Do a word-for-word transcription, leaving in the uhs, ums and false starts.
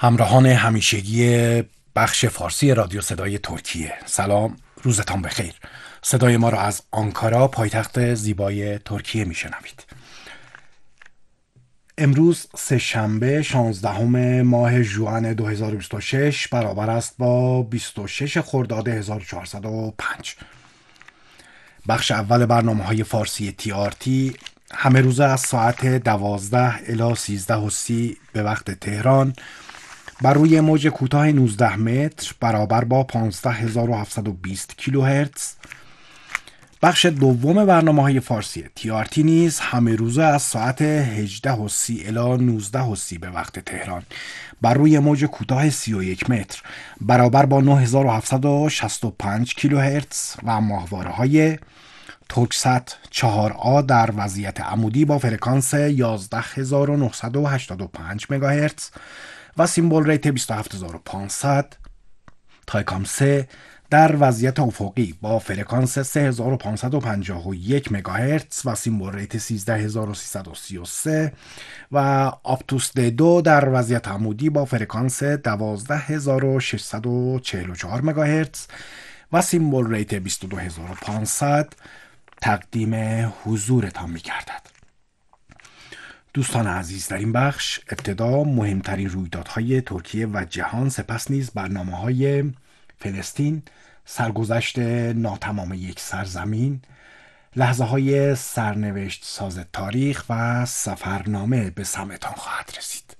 همراهان همیشگی بخش فارسی رادیو صدای ترکیه، سلام، روزتان بخیر. صدای ما را از آنکارا، پایتخت زیبای ترکیه میشنوید. امروز سه شنبه شانزدهم ماه ژوئن دو هزار و بیست و شش برابر است با بیست و شش خرداد هزار و چهارصد و پنج. بخش اول برنامه های فارسی تی آر تی همه روزه از ساعت دوازده الی سیزده و سی به وقت تهران بر روی موج کوتاه نوزده متر برابر با پانزده هزار و هفتصد و بیست کیلوهرتز. بخش دوم برنامه های فارسی تی آر تی نیز همه روزه از ساعت هجده و سی الی نوزده و سی به وقت تهران بر روی موج کوتاه سی و یک متر برابر با نه هزار و هفتصد و شصت و پنج کیلوهرتز و ماهواره های ترکست چهار آ در وضعیت عمودی با فرکانس یازده هزار و نهصد و هشتاد و پنج مگاهرتز و سیمبل ریت بیست و هفت هزار و پانصد. تایکام سه در وضعیت افقی با فرکانس سه هزار و پانصد و پنجاه و یک مگاهرتز و سیمبل ریت سیزده هزار و سیصد و سی و سه و آپتوس د دو در وضعیت عمودی با فرکانس دوازده هزار و ششصد و چهل و چهار مگاهرتز و سیمبل ریت بیست و دو هزار و پانصد تقدیم حضورتان می گردد. دوستان عزیز، در این بخش ابتدا مهمترین رویدادهای ترکیه و جهان، سپس نیز برنامه‌های فلسطین، سرگذشت ناتمام یک سرزمین، لحظه های سرنوشت ساز تاریخ و سفرنامه به سمتان خواهد رسید.